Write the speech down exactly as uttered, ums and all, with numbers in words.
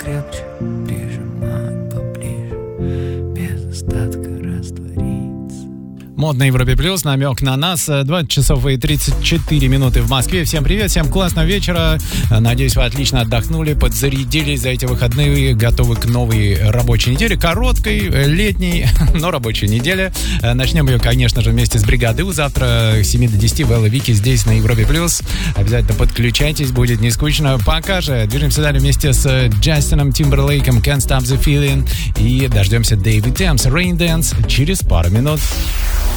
крепче прижимать поближе, без остатка раствориться. Мод на Европе Плюс, намек на нас. двадцать часов и тридцать четыре минуты в Москве. Всем привет, всем классного вечера. Надеюсь, вы отлично отдохнули, подзарядились за эти выходные, готовы к новой рабочей неделе. Короткой, летней, но рабочей неделе. Начнем ее, конечно же, вместе с бригады У. Завтра с семи до десяти Вэлла Вики здесь, на Европе Плюс. Обязательно подключайтесь, будет не скучно. Пока же движемся далее вместе с Джастином Тимберлейком, Can't Stop the Feeling. И дождемся Дэвид Темс, Rain Dance через пару минут.